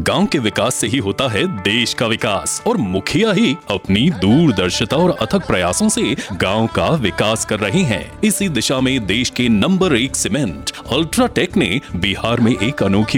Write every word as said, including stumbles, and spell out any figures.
गांव के विकास से ही होता है देश का विकास और मुखिया ही अपनी दूरदर्शिता और अथक प्रयासों से गांव का विकास कर रहे हैं। इसी दिशा में देश के नंबर एक सीमेंट अल्ट्राटेक ने बिहार में एक अनोखी